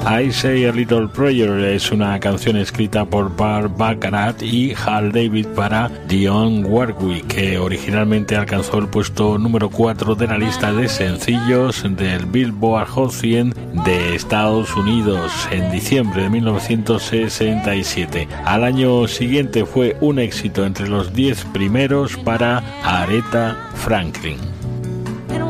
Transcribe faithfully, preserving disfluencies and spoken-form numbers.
I Say a Little Prayer es una canción escrita por Burt Bacharach y Hal David para Dionne Warwick, que originalmente alcanzó el puesto número cuatro de la lista de sencillos del Billboard Hot cien de Estados Unidos en diciembre de mil novecientos sesenta y siete. Al año siguiente fue un éxito entre los diez primeros para Aretha Franklin.